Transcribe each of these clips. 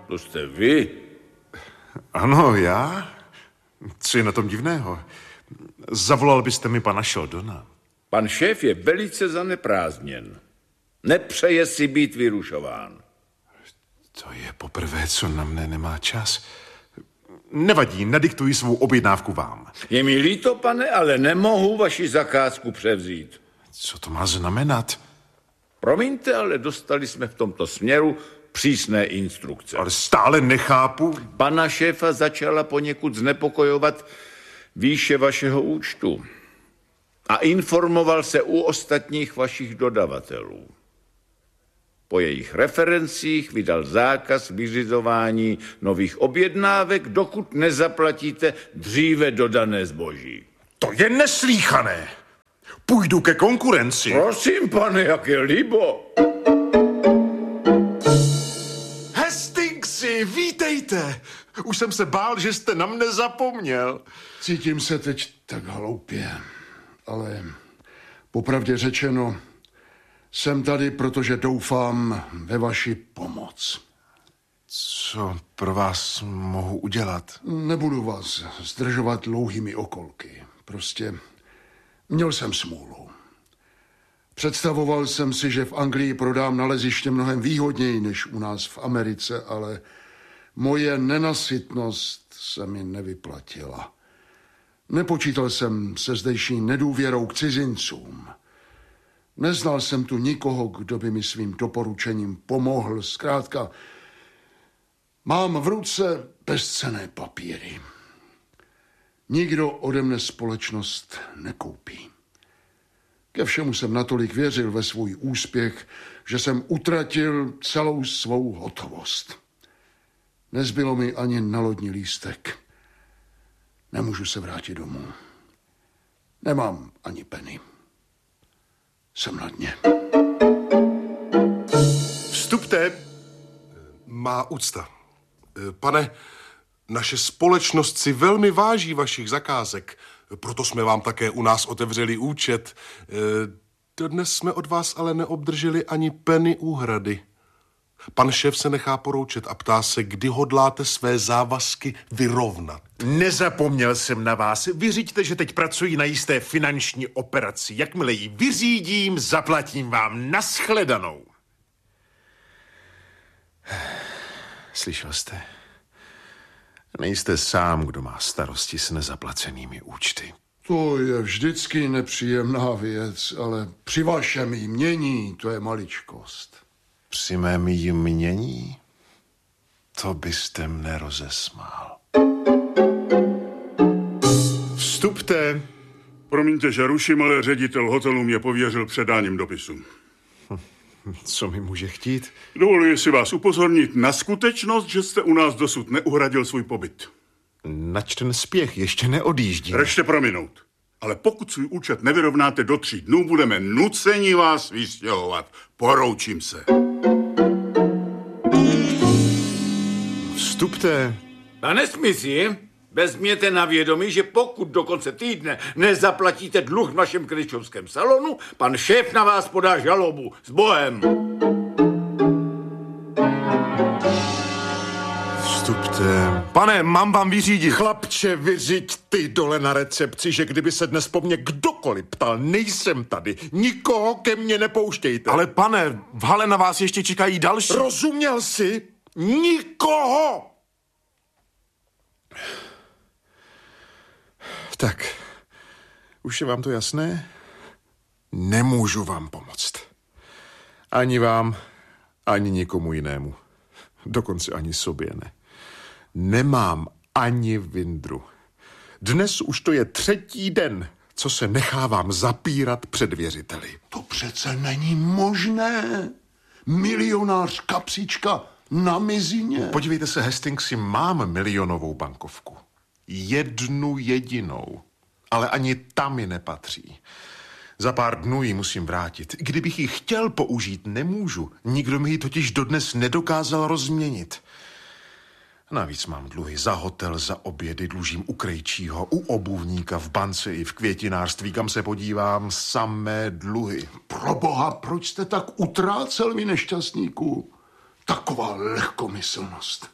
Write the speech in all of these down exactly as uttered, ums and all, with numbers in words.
To jste vy? Ano, já? Co je na tom divného? Zavolal byste mi pana Sheldona. Pan šéf je velice zaneprázdněn. Nepřeje si být vyrušován. To je poprvé, co na mne nemá čas. Nevadí, nadiktuji svou objednávku vám. Je mi líto, pane, ale nemohu vaši zakázku převzít. Co to má znamenat? Promiňte, ale dostali jsme v tomto směru přísné instrukce. Ale stále nechápu. Pana šéfa začala poněkud znepokojovat výše vašeho účtu. A informoval se u ostatních vašich dodavatelů. Po jejich referencích vydal zákaz vyřizování nových objednávek, dokud nezaplatíte dříve dodané zboží. To je neslíchané. Půjdu ke konkurenci. Prosím, pane, jak je libo. Hastingsi, vítejte. Už jsem se bál, že jste na mne zapomněl. Cítím se teď tak hloupě, ale popravdě řečeno, jsem tady, protože doufám ve vaši pomoc. Co pro vás mohu udělat? Nebudu vás zdržovat dlouhými okolky. Prostě měl jsem smůlu. Představoval jsem si, že v Anglii prodám naleziště mnohem výhodněji než u nás v Americe, ale moje nenasytnost se mi nevyplatila. Nepočítal jsem se zdejší nedůvěrou k cizincům. Neznal jsem tu nikoho, kdo by mi svým doporučením pomohl. Zkrátka, mám v ruce bezcenné papíry. Nikdo ode mne společnost nekoupí. Ke všemu jsem natolik věřil ve svůj úspěch, že jsem utratil celou svou hotovost. Nezbylo mi ani na lodní lístek. Nemůžu se vrátit domů. Nemám ani penny. Jsem na dně. Vstupte. Má úcta. Pane, naše společnost si velmi váží vašich zakázek, proto jsme vám také u nás otevřeli účet. Dodnes jsme od vás ale neobdrželi ani penny úhrady. Pan šéf se nechá poroučet a ptá se, kdy hodláte své závazky vyrovnat. Nezapomněl jsem na vás. Vyřiďte, že teď pracuji na jisté finanční operaci. Jakmile ji vyřídím, zaplatím vám nashledanou. Slyšel jste? Nejste sám, kdo má starosti s nezaplacenými účty. To je vždycky nepříjemná věc, ale při vašem jmění to je maličkost. Při mém jmění? To byste mne rozesmál. Vstupte. Promiňte, že ruším, ale ředitel hotelu mě pověřil předáním dopisu. Co mi může chtít? Dovoluji si vás upozornit na skutečnost, že jste u nás dosud neuhradil svůj pobyt. Nač ten spěch, ještě neodjíždím. Rešte prominout. Ale pokud svůj účet nevyrovnáte do tří dnů, budeme nuceni vás vystěhovat. Poroučím se. Vstupte. Pane Smithy, vezměte na vědomí, že pokud do konce týdne nezaplatíte dluh v našem kryčovském salonu, pan šéf na vás podá žalobu. S Bohem. Vstupte. Pane, mám vám vyřídit. Chlapče, vyřiď ty dole na recepci, že kdyby se dnes po mně kdokoliv ptal, nejsem tady. Nikoho ke mně nepouštějte. Ale pane, v hale na vás ještě čekají další. Rozuměl jsi? Nikoho! Tak, už je vám to jasné? Nemůžu vám pomoct. Ani vám, ani nikomu jinému. Dokonce ani sobě ne. Nemám ani vindru. Dnes už to je třetí den, co se nechávám zapírat před věřiteli. To přece není možné. Milionář kapsička na mizině. Podívejte se, Hastingsi, mám milionovou bankovku. Jednu jedinou. Ale ani ta mi nepatří. Za pár dnů ji musím vrátit. Kdybych ji chtěl použít, nemůžu. Nikdo mi ji totiž dodnes nedokázal rozměnit. Navíc mám dluhy za hotel, za obědy, dlužím u krejčího, u obuvníka, v bance i v květinářství, kam se podívám, samé dluhy. Proboha, proč jste tak utrácel, vy nešťastníků? Taková lehkomyslnost.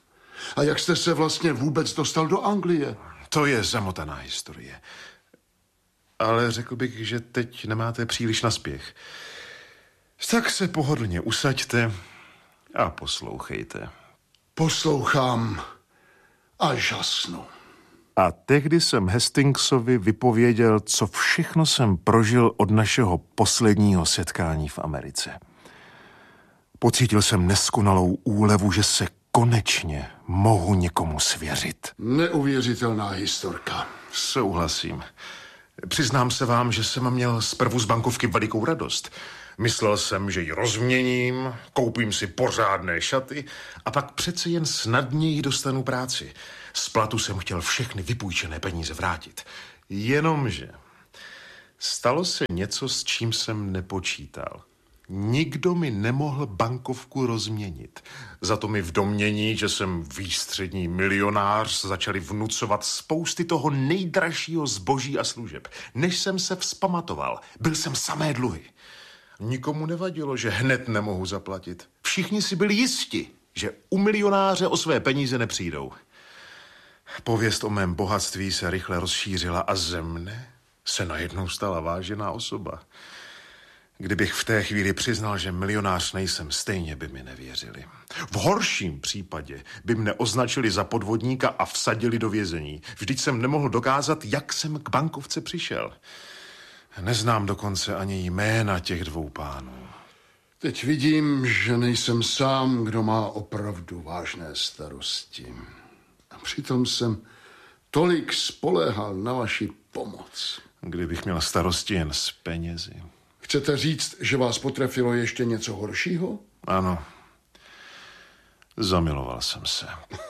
A jak jste se vlastně vůbec dostal do Anglie? To je zamotaná historie. Ale řekl bych, že teď nemáte příliš na spěch. Tak se pohodlně usaďte a poslouchejte. Poslouchám a žasnu. A tehdy jsem Hastingsovi vypověděl, co všechno jsem prožil od našeho posledního setkání v Americe. Pocítil jsem neskonalou úlevu, že se konečně mohu někomu svěřit. Neuvěřitelná historka. Souhlasím. Přiznám se vám, že jsem měl zprvu z bankovky velikou radost. Myslel jsem, že ji rozměním, koupím si pořádné šaty a pak přece jen snadněji dostanu práci. Z platu jsem chtěl všechny vypůjčené peníze vrátit. Jenomže stalo se něco, s čím jsem nepočítal. Nikdo mi nemohl bankovku rozměnit. Za to mi v domnění, že jsem výstřední milionář, začali vnucovat spousty toho nejdražšího zboží a služeb. Než jsem se vzpamatoval, byl jsem samé dluhy. Nikomu nevadilo, že hned nemohu zaplatit. Všichni si byli jisti, že u milionáře o své peníze nepřijdou. Pověst o mém bohatství se rychle rozšířila a ze mne se najednou stala vážená osoba. Kdybych v té chvíli přiznal, že milionář nejsem, stejně by mi nevěřili. V horším případě by mne označili za podvodníka a vsadili do vězení. Vždyť jsem nemohl dokázat, jak jsem k bankovce přišel. Neznám dokonce ani jména těch dvou pánů. Teď vidím, že nejsem sám, kdo má opravdu vážné starosti. A přitom jsem tolik spoléhal na vaši pomoc. Kdybych měl starosti jen s penězi. Chcete říct, že vás potrefilo ještě něco horšího? Ano. Zamiloval jsem se.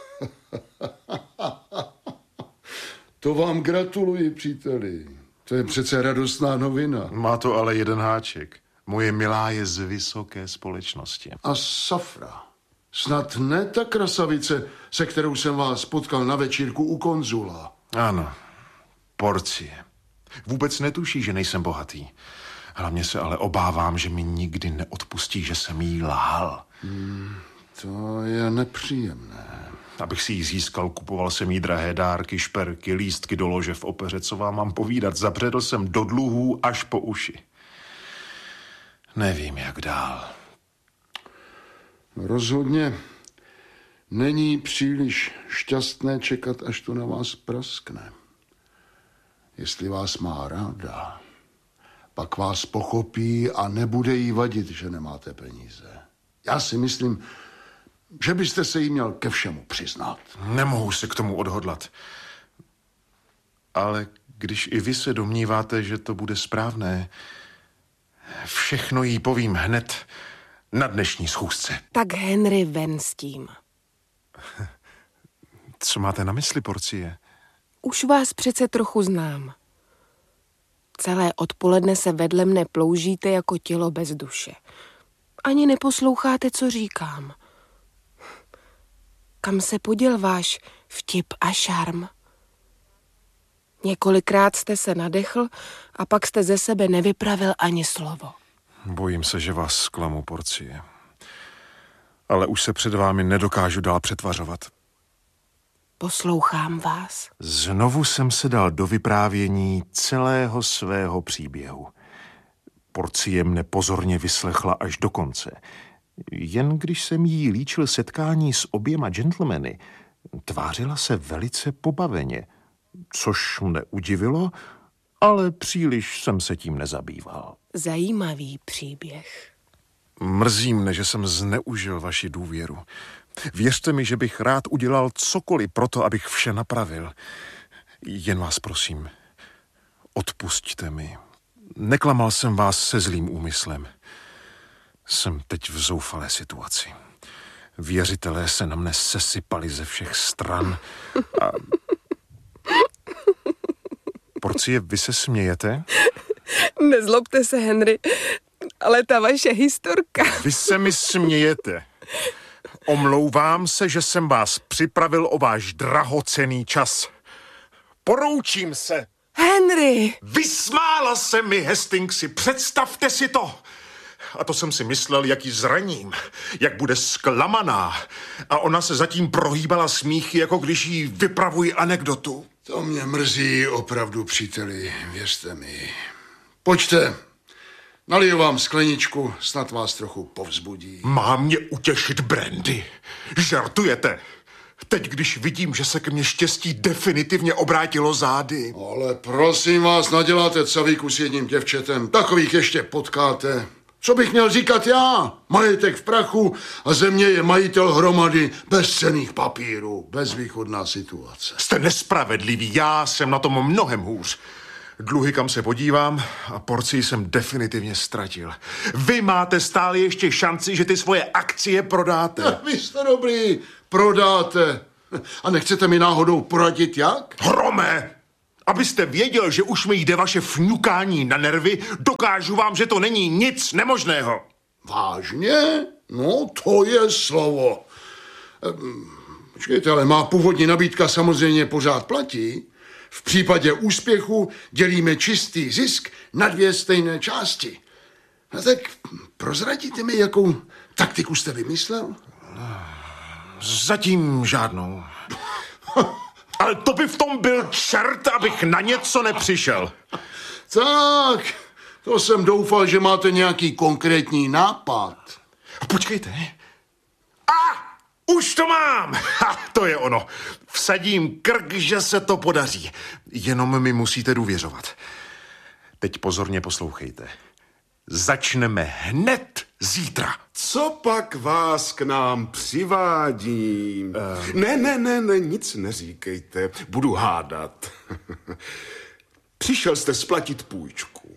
To vám gratuluji, příteli. To je přece radostná novina. Má to ale jeden háček. Moje milá je z vysoké společnosti. A Safra. Snad ne ta krasavice, se kterou jsem vás potkal na večírku u konzula. Ano. Porcie. Vůbec netuší, že nejsem bohatý. Hlavně se ale obávám, že mi nikdy neodpustí, že jsem jí lhal. Hmm, to je nepříjemné. Abych si ji získal, kupoval jsem jí drahé dárky, šperky, lístky do lože v opeře. Co vám mám povídat? Zabředl jsem do dluhů až po uši. Nevím, jak dál. Rozhodně není příliš šťastné čekat, až to na vás praskne. Jestli vás má ráda, pak vás pochopí a nebude jí vadit, že nemáte peníze. Já si myslím, že byste se jí měl ke všemu přiznat. Nemohu se k tomu odhodlat. Ale když i vy se domníváte, že to bude správné, všechno jí povím hned na dnešní schůzce. Tak Henry, ven s tím. Co máte na mysli, Porcie? Už vás přece trochu znám. Celé odpoledne se vedle mne ploužíte jako tělo bez duše. Ani neposloucháte, co říkám. Kam se poděl váš vtip a šarm? Několikrát jste se nadechl a pak jste ze sebe nevypravil ani slovo. Bojím se, že vás zklamu, Porcie. Ale už se před vámi nedokážu dál přetvařovat. Poslouchám vás. Znovu jsem se dal do vyprávění celého svého příběhu. Porcie mne pozorně vyslechla až do konce. Jen když jsem jí líčil setkání s oběma gentlemany, tvářila se velice pobaveně, což mne udivilo, ale příliš jsem se tím nezabýval. Zajímavý příběh. Mrzí mne, že jsem zneužil vaši důvěru. Věřte mi, že bych rád udělal cokoliv pro to, abych vše napravil. Jen vás prosím, odpusťte mi. Neklamal jsem vás se zlým úmyslem. Jsem teď v zoufalé situaci. Věřitelé se na mne sesypali ze všech stran a... Porcie, vy se smějete? Nezlobte se, Henry, ale ta vaše historka... Vy se mi smějete. Omlouvám se, že jsem vás připravil o váš drahocenný čas. Poroučím se. Henry! Vysmála se mi, Hastingsi, představte si to. a to jsem si myslel, jak ji zraním, jak bude zklamaná. A ona se zatím prohýbala smíchy, jako když jí vypravují anekdotu. To mě mrzí opravdu, příteli, věřte mi. Pojďte, naliju vám skleničku, snad vás trochu povzbudí. Má mě utěšit brandy. Žartujete? Teď, když vidím, že se ke mně štěstí definitivně obrátilo zády. Ale prosím vás, naděláte cavíku s jedním děvčetem. Takových ještě potkáte. Co bych měl říkat já? Majetek v prachu a země je majitel hromady bezcenných papírů. Bezvýchodná situace. Jste nespravedlivý, já jsem na tom mnohem hůř. Dluhy, kam se podívám, a porci jsem definitivně ztratil. Vy máte stále ještě šanci, že ty svoje akcie prodáte. Vy jste dobrý, prodáte. A nechcete mi náhodou poradit jak? Hrome! Abyste věděl, že už mi jde vaše fňukání na nervy, dokážu vám, že to není nic nemožného. Vážně? No, to je slovo. Počkejte, ale má původní nabídka samozřejmě pořád platí. V případě úspěchu dělíme čistý zisk na dvě stejné části. No tak prozradíte mi, jakou taktiku jste vymyslel? Zatím žádnou. Ale to by v tom byl čert, abych na něco nepřišel. Tak, to jsem doufal, že máte nějaký konkrétní nápad. Počkejte. A, už to mám. Ha, to je ono. Vsadím krk, že se to podaří. Jenom mi musíte důvěřovat. Teď pozorně poslouchejte. Začneme hned zítra. Co pak vás k nám přivádí? Um. Ne, ne, ne, ne, nic neříkejte. Budu hádat. Přišel jste splatit půjčku.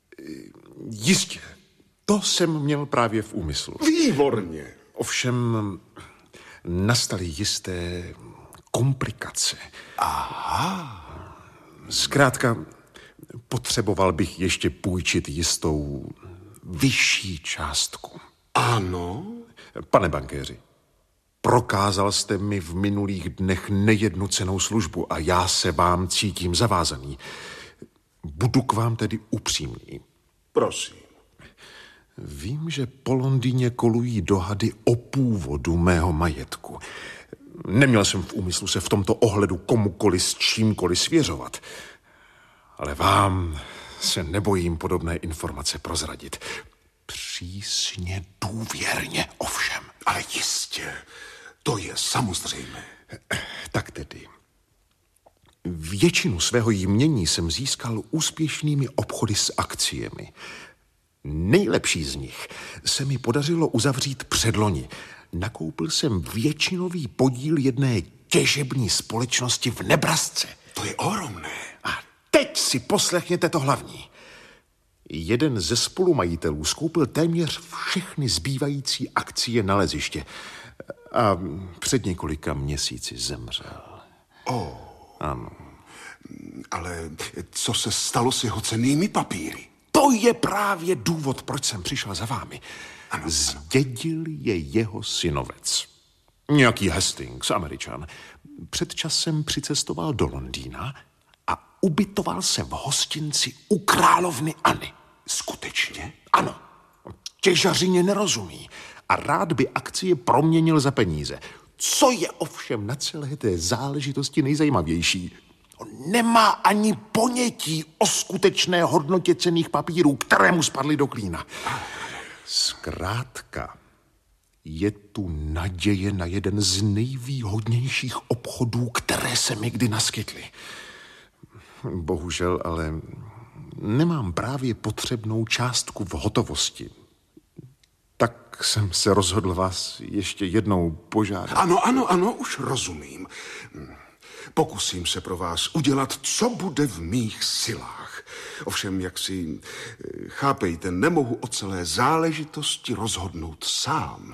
Jistě. To jsem měl právě v úmyslu. Výborně. Ovšem nastaly jisté komplikace. Aha. Zkrátka, potřeboval bych ještě půjčit jistou vyšší částku. Ano? Pane bankéři, prokázal jste mi v minulých dnech nejednu cennou službu a já se vám cítím zavázaný. Budu k vám tedy upřímný. Prosím. Vím, že po Londýně kolují dohady o původu mého majetku. Neměl jsem v úmyslu se v tomto ohledu komukoli s čímkoliv svěřovat. Ale vám se nebojím podobné informace prozradit. Přísně důvěrně ovšem. Ale jistě, to je samozřejmé. Tak tedy. Většinu svého jmění jsem získal úspěšnými obchody s akciemi. Nejlepší z nich se mi podařilo uzavřít předloni. Nakoupil jsem většinový podíl jedné těžební společnosti v Nebrasce. To je ohromné. A teď si poslechněte to hlavní. Jeden ze spolumajitelů skoupil téměř všechny zbývající akcie naleziště a před několika měsíci zemřel. Oh. Ano. Ale co se stalo s jeho cennými papíry? To je právě důvod, proč jsem přišel za vámi. Ano. Zdědil je jeho synovec. Nějaký Hastings, Američan. Před časem přicestoval do Londýna a ubytoval se v hostinci u královny Anny. Skutečně? Ano. Těžařině nerozumí a rád by akcie proměnil za peníze. Co je ovšem na celé té záležitosti nejzajímavější? On nemá ani ponětí o skutečné hodnotě cenných papírů, které mu spadly do klína. Zkrátka, je tu naděje na jeden z nejvýhodnějších obchodů, které se mi kdy naskytly. Bohužel, ale nemám právě potřebnou částku v hotovosti. Tak jsem se rozhodl vás ještě jednou požádat. Ano, ano, ano, už rozumím. Pokusím se pro vás udělat, co bude v mých silách. Ovšem, jak si chápejte, nemohu o celé záležitosti rozhodnout sám.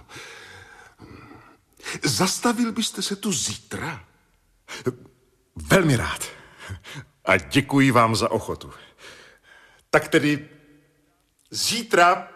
Zastavil byste se tu zítra? Velmi rád. A děkuji vám za ochotu. Tak tedy zítra...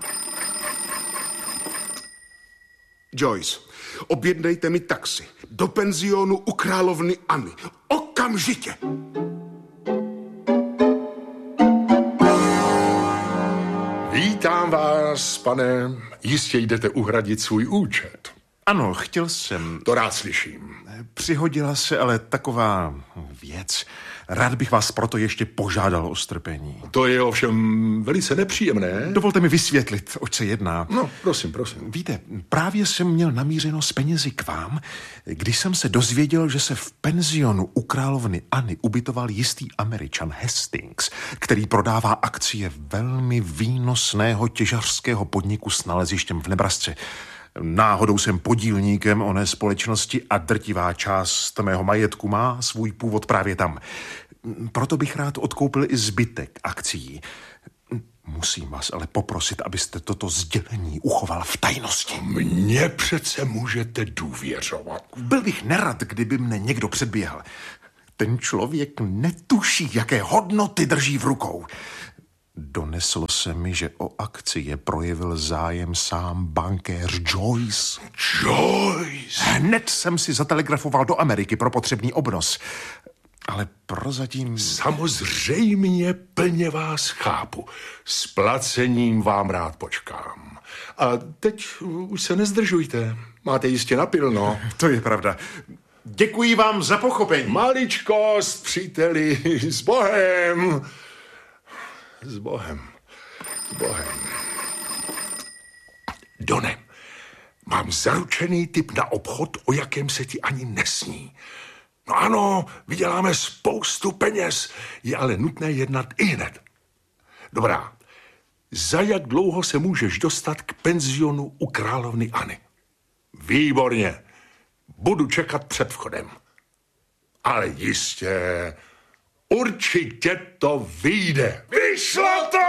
Joyce, objednejte mi taxi do penzionu u královny Anny. Okamžitě! Vítám vás, pane, jistě jdete uhradit svůj účet. Ano, chtěl jsem. To rád slyším. Přihodila se ale taková věc. Rád bych vás proto ještě požádal o strpení. To je ovšem velice nepříjemné. Dovolte mi vysvětlit, oč se jedná. No, prosím, prosím. Víte, právě jsem měl namířeno s penězi k vám, když jsem se dozvěděl, že se v penzionu u královny Anny ubytoval jistý Američan Hastings, který prodává akcie velmi výnosného těžařského podniku s nalezištěm v Nebrasce. Náhodou jsem podílníkem oné společnosti a drtivá část mého majetku má svůj původ právě tam. Proto bych rád odkoupil i zbytek akcií. Musím vás ale poprosit, abyste toto sdělení uchoval v tajnosti. Mně přece můžete důvěřovat. Byl bych nerad, kdyby mne někdo předběhl. Ten člověk netuší, jaké hodnoty drží v rukou. Doneslo se mi, že o akcie projevil zájem sám bankéř Joyce. Joyce? Hned jsem si zatelegrafoval do Ameriky pro potřebný obnos. Ale prozatím... Samozřejmě plně vás chápu. S placením vám rád počkám. A teď už se nezdržujte. Máte jistě napilno. To je pravda. Děkuji vám za pochopení. Maličkost, příteli, s Bohem. S Bohem. S Bohem. Done, mám zaručený tip na obchod, o jakém se ti ani nesní. No ano, vyděláme spoustu peněz, je ale nutné jednat ihned. Dobrá, za jak dlouho se můžeš dostat k penzionu u královny Anny? Výborně, budu čekat před vchodem. Ale jistě, určitě to vyjde. Vyšlo to!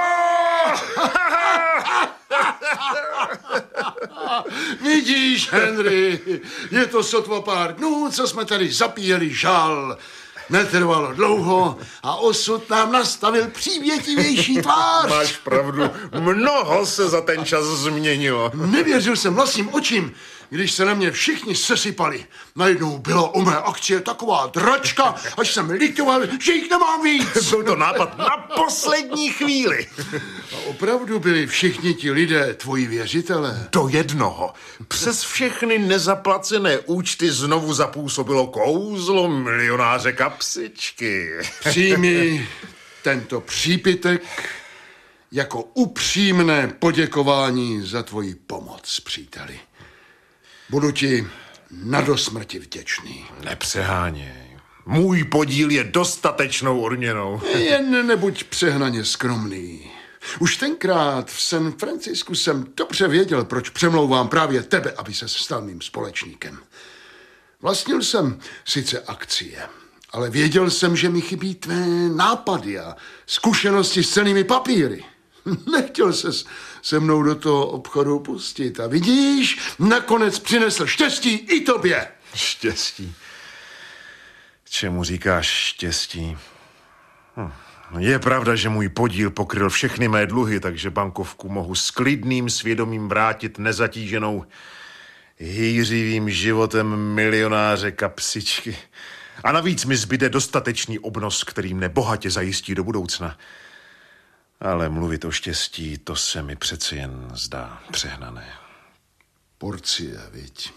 Vidíš, Henry, je to sotva pár dnů, co jsme tady zapíjeli žal. Netrvalo dlouho a osud nám nastavil přívětivější tvář. Máš pravdu, mnoho se za ten čas změnilo. Nevěřil jsem vlastním očím, když se na mě všichni sesypali. Najednou byla o mé akcie taková dračka, až jsem litoval, že jich nemám víc. Byl to nápad na poslední chvíli. A opravdu byli všichni ti lidé tvoji věřitelé? Do jednoho. Přes všechny nezaplacené účty znovu zapůsobilo kouzlo milionáře Kapsičky. Přijmi tento přípitek jako upřímné poděkování za tvoji pomoc, příteli. Budu ti na dosmrti vděčný. Nepřeháněj. Můj podíl je dostatečnou odměnou. Jen nebuď přehnaně skromný. Už tenkrát v San Francisku jsem dobře věděl, proč přemlouvám právě tebe, aby ses stal mým společníkem. Vlastnil jsem sice akcie, ale věděl jsem, že mi chybí tvé nápady a zkušenosti s cennými papíry. Nechtěl ses se mnou do toho obchodu pustit. A vidíš, nakonec přinesl štěstí i tobě. Štěstí. Čemu říkáš štěstí? Hm. Je pravda, že můj podíl pokryl všechny mé dluhy, takže bankovku mohu s klidným svědomím vrátit nezatíženou hýřivým životem milionáře Kapsičky. A navíc mi zbyde dostatečný obnos, který mne bohatě zajistí do budoucna. Ale mluvit o štěstí, to se mi přeci jen zdá přehnané. Porcie, viď?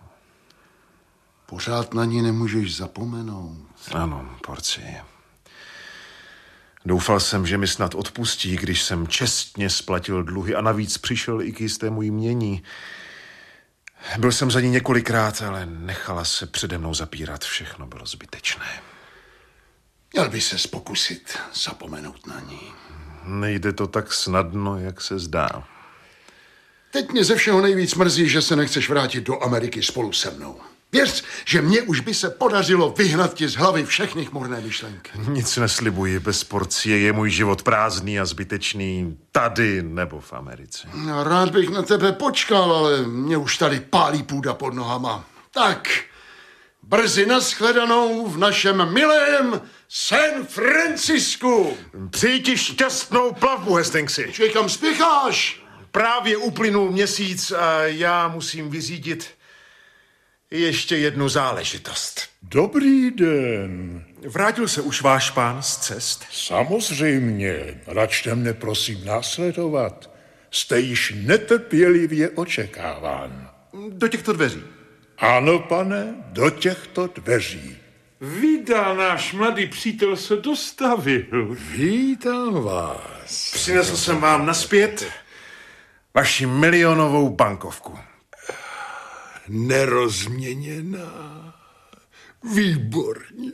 Pořád na ní nemůžeš zapomenout. Ano, porcie. Doufal jsem, že mi snad odpustí, když jsem čestně splatil dluhy a navíc přišel i k jistému jmění. Byl jsem za ní několikrát, ale nechala se přede mnou zapírat. Všechno bylo zbytečné. Měl by ses pokusit zapomenout na ní. Nejde to tak snadno, jak se zdá. Teď mě ze všeho nejvíc mrzí, že se nechceš vrátit do Ameriky spolu se mnou. Věř, že mně už by se podařilo vyhnat ti z hlavy všechny chmurné myšlenky. Nic neslibuji, bez porcie je můj život prázdný a zbytečný tady nebo v Americe. No, rád bych na tebe počkal, ale mě už tady pálí půda pod nohama. Tak, brzy nashledanou v našem milém San Francisku. Přeji ti šťastnou plavbu, Hastingsy. Čekaj, kam spěcháš? Právě uplynul měsíc a já musím vyřídit ještě jednu záležitost. Dobrý den. Vrátil se už váš pán z cest? Samozřejmě. Račte mne prosím následovat. jste již netrpělivě očekáván. Do těchto dveří. Ano, pane, do těchto dveří. Vítá, náš mladý přítel se dostavil. Vítám vás. Přinesl jsem vám naspět vaši milionovou bankovku. Nerozměněná. Výborně.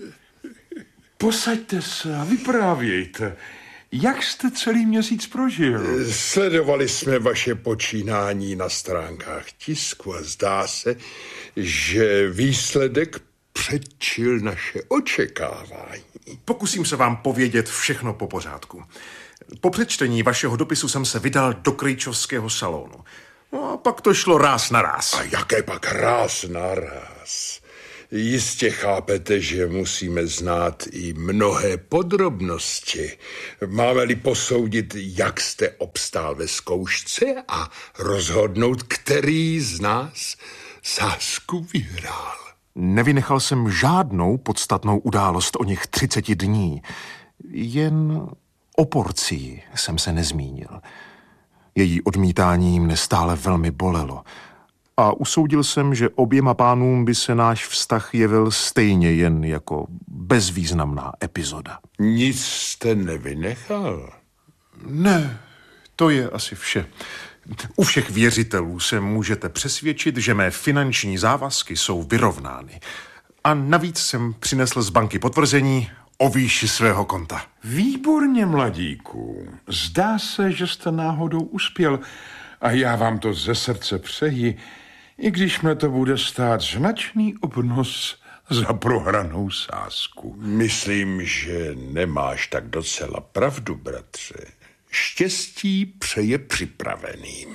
Posaďte se a vyprávějte. Jak jste celý měsíc prožil? Sledovali jsme vaše počínání na stránkách tisku a zdá se, že výsledek předčil naše očekávání. Pokusím se vám povědět všechno po pořádku. Po přečtení vašeho dopisu jsem se vydal do Krejčovského salonu. No a pak to šlo ráz na ráz. A jaké pak ráz na ráz? Jistě chápete, že musíme znát i mnohé podrobnosti. Máme-li posoudit, jak jste obstál ve zkoušce a rozhodnout, který z nás sázku vyhrál. Nevynechal jsem žádnou podstatnou událost o něch třiceti dní. Jen o Porcii jsem se nezmínil. Její odmítání mne stále velmi bolelo. A usoudil jsem, že oběma pánům by se náš vztah jevil stejně jen jako bezvýznamná epizoda. Nic jste nevynechal? Ne, to je asi vše. U všech věřitelů se můžete přesvědčit, že mé finanční závazky jsou vyrovnány. A navíc jsem přinesl z banky potvrzení o výši svého konta. Výborně, mladíku. Zdá se, že jste náhodou uspěl a já vám to ze srdce přeji, i když mě to bude stát značný obnos za prohranou sázku. Myslím, že nemáš tak docela pravdu, bratře. Štěstí přeje připraveným.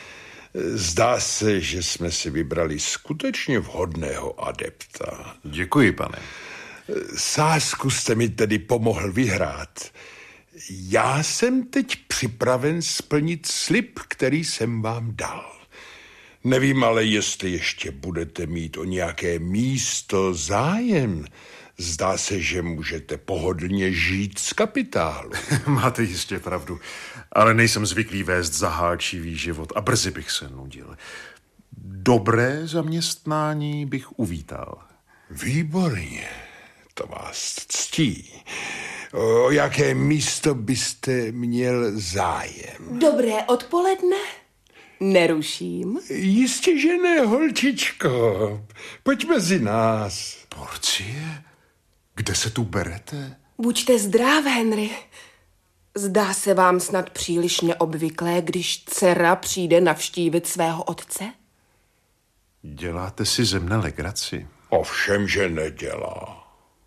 Zdá se, že jsme si vybrali skutečně vhodného adepta. Děkuji, pane. Sázku jste mi tedy pomohl vyhrát. Já jsem teď připraven splnit slib, který jsem vám dal. Nevím ale, jestli ještě budete mít o nějaké místo zájem. Zdá se, že můžete pohodlně žít z kapitálu. Máte jistě pravdu, ale nejsem zvyklý vést zahálčivý život a brzy bych se nudil. Dobré zaměstnání bych uvítal. Výborně, to vás ctí. O jaké místo byste měl zájem? Dobré odpoledne. Neruším. Jistě, že ne, holčičko. Pojď mezi nás. Porcie? Kde se tu berete? Buďte zdrav, Henry. Zdá se vám snad příliš neobvyklé, když dcera přijde navštívit svého otce? Děláte si ze mne legraci. Ovšem, že nedělá.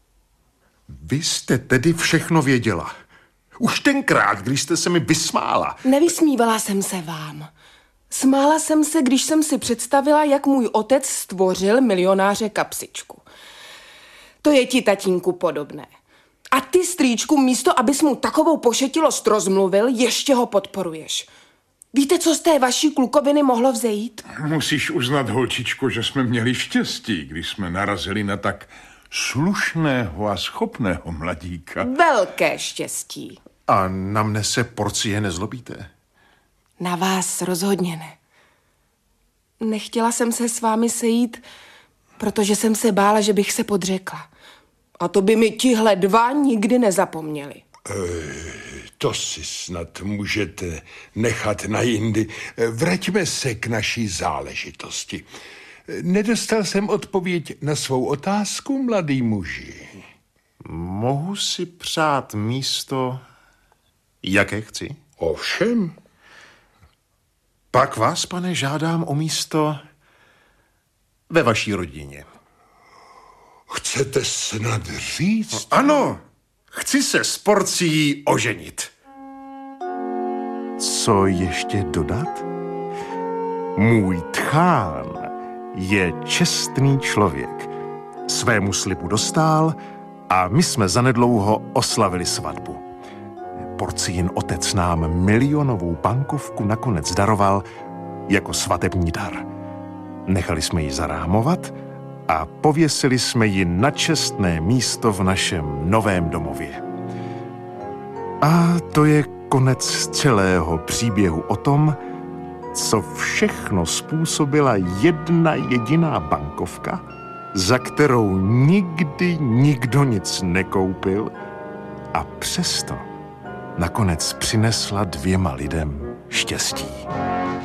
Vy jste tedy všechno věděla. Už tenkrát, když jste se mi vysmála. Nevysmívala jsem se vám. Smála jsem se, když jsem si představila, jak můj otec stvořil milionáře Kapsičku. To je ti, tatínku, podobné. A ty, strýčku, místo, abys mu takovou pošetilost rozmluvil, ještě ho podporuješ. Víte, co z té vaší klukoviny mohlo vzejít? Musíš uznat, holčičko, že jsme měli štěstí, když jsme narazili na tak slušného a schopného mladíka. Velké štěstí. A na mne se, Porcie, nezlobíte? Na vás rozhodně ne. Nechtěla jsem se s vámi sejít, protože jsem se bála, že bych se podřekla. A to by mi tihle dva nikdy nezapomněli. Ej, to si snad můžete nechat na jindy. Vraťme se k naší záležitosti. Nedostal jsem odpověď na svou otázku, mladý muži. Mohu si přát místo, jaké chci? Ovšem. Pak vás, pane, žádám o místo ve vaší rodině. Chcete snad říct? Ano, chci se s Porcií oženit. Co ještě dodat? Můj tchán je čestný člověk. Svému slibu dostál a my jsme zanedlouho oslavili svatbu. Porciin otec nám milionovou bankovku nakonec daroval jako svatební dar. Nechali jsme ji zarámovat a pověsili jsme ji na čestné místo v našem novém domově. A to je konec celého příběhu o tom, co všechno způsobila jedna jediná bankovka, za kterou nikdy nikdo nic nekoupil a přesto nakonec přinesla dvěma lidem štěstí.